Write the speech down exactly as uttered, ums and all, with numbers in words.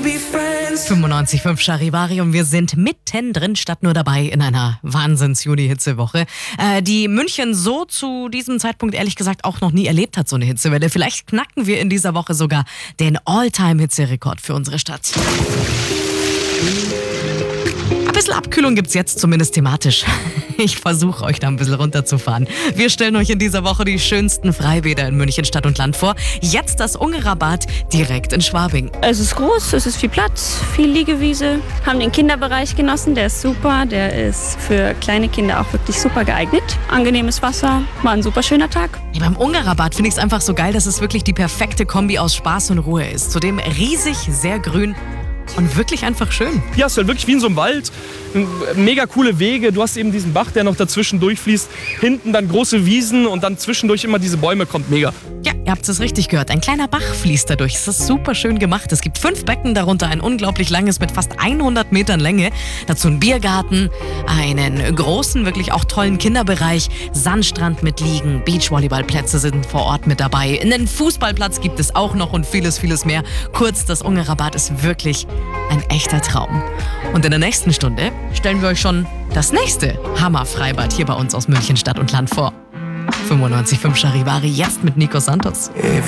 fünfundneunzig Komma fünf Charivari und wir sind mittendrin statt nur dabei in einer Wahnsinns-Juni-Hitzewoche, äh, die München so zu diesem Zeitpunkt ehrlich gesagt auch noch nie erlebt hat, so eine Hitzewelle. Vielleicht knacken wir in dieser Woche sogar den All-Time-Hitzerekord für unsere Stadt. Ein bisschen Abkühlung gibt's jetzt, zumindest thematisch. Ich versuche euch da ein bisschen runterzufahren. Wir stellen euch in dieser Woche die schönsten Freibäder in München Stadt und Land vor. Jetzt das Ungerabad direkt in Schwabing. Es ist groß, es ist viel Platz, viel Liegewiese. Haben den Kinderbereich genossen, der ist super. Der ist für kleine Kinder auch wirklich super geeignet. Angenehmes Wasser, war ein super schöner Tag. Ja, beim Ungerabad finde ich es einfach so geil, dass es wirklich die perfekte Kombi aus Spaß und Ruhe ist. Zudem riesig, sehr grün und wirklich einfach schön. Ja, es ist halt wirklich wie in so einem Wald. Mega coole Wege. Du hast eben diesen Bach, der noch dazwischen durchfließt. Hinten dann große Wiesen und dann zwischendurch immer diese Bäume. Kommt mega. Ja, ihr habt es richtig gehört. Ein kleiner Bach fließt dadurch. Es ist super schön gemacht. Es gibt fünf Becken, darunter ein unglaublich langes mit fast hundert Metern Länge. Dazu einen Biergarten, einen großen, wirklich auch tollen Kinderbereich, Sandstrand mit Liegen, Beachvolleyballplätze sind vor Ort mit dabei. Einen Fußballplatz gibt es auch noch und vieles, vieles mehr. Kurz, das Ungerabad ist wirklich ein echter Traum. Und in der nächsten Stunde stellen wir euch schon das nächste Hammerfreibad hier bei uns aus München Stadt und Land vor. fünfundneunzig Komma fünf Charivari, jetzt mit Nico Santos.